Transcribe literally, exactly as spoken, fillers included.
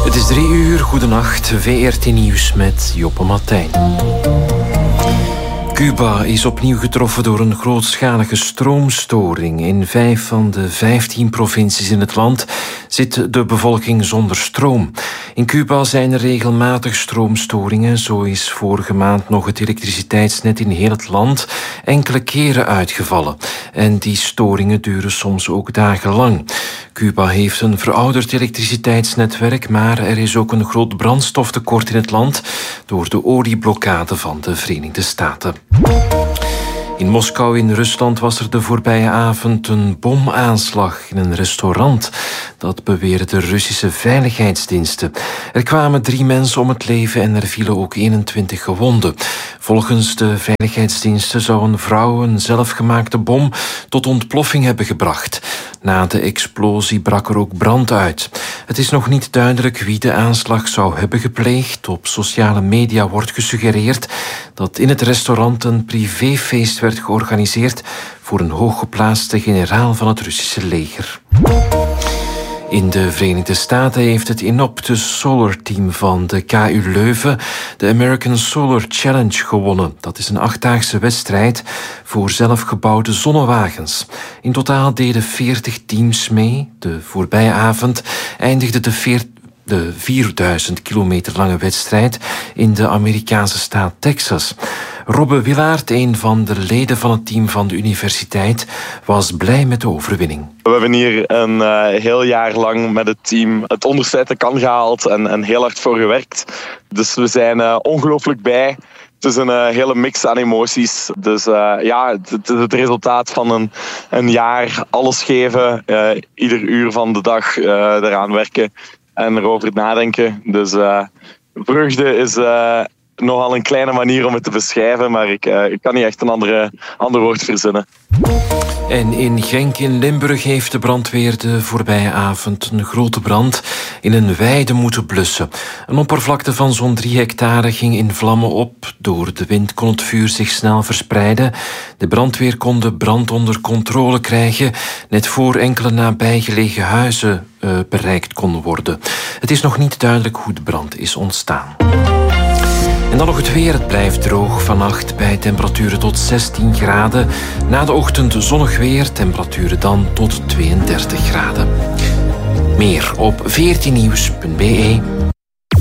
Het is drie uur, goedenacht, V R T Nieuws met Joppe Martijn. Cuba is opnieuw getroffen door een grootschalige stroomstoring. In vijf van de vijftien provincies in het land zit de bevolking zonder stroom. In Cuba zijn er regelmatig stroomstoringen. Zo is vorige maand nog het elektriciteitsnet in heel het land enkele keren uitgevallen. En die storingen duren soms ook dagenlang. Cuba heeft een verouderd elektriciteitsnetwerk, maar er is ook een groot brandstoftekort in het land door de olieblokkade van de Verenigde Staten. In Moskou in Rusland was er de voorbije avond een bomaanslag in een restaurant. Dat beweren de Russische veiligheidsdiensten. Er kwamen drie mensen om het leven en er vielen ook eenentwintig gewonden. Volgens de veiligheidsdiensten zou een vrouw een zelfgemaakte bom tot ontploffing hebben gebracht. Na de explosie brak er ook brand uit. Het is nog niet duidelijk wie de aanslag zou hebben gepleegd. Op sociale media wordt gesuggereerd dat in het restaurant een privéfeest werd georganiseerd voor een hooggeplaatste generaal van het Russische leger. In de Verenigde Staten heeft het Inoptus Solar Team van de K U Leuven de American Solar Challenge gewonnen. Dat is een achtdaagse wedstrijd voor zelfgebouwde zonnewagens. In totaal deden veertig teams mee. De voorbije avond eindigde de veertig de vierduizend kilometer lange wedstrijd in de Amerikaanse staat Texas. Robbe Willaert, een van de leden van het team van de universiteit, was blij met de overwinning. We hebben hier een uh, heel jaar lang met het team het onderste uit de kan gehaald en, en heel hard voor gewerkt. Dus we zijn uh, ongelooflijk blij. Het is een uh, hele mix aan emoties. Dus uh, ja, het, het is het resultaat van een, een jaar alles geven, uh, ieder uur van de dag uh, eraan werken en erover nadenken. Dus uh, vreugde is uh, nogal een kleine manier om het te beschrijven, maar ik, uh, ik kan niet echt een andere, ander woord verzinnen. En in Genk in Limburg heeft de brandweer de voorbije avond een grote brand in een weide moeten blussen. Een oppervlakte van zo'n drie hectare ging in vlammen op. Door de wind kon het vuur zich snel verspreiden. De brandweer kon de brand onder controle krijgen, net voor enkele nabijgelegen huizen uh, bereikt konden worden. Het is nog niet duidelijk hoe de brand is ontstaan. En dan nog het weer. Het blijft droog vannacht bij temperaturen tot zestien graden. Na de ochtend zonnig weer, temperaturen dan tot tweeëndertig graden. Meer op v r t nieuws punt b e.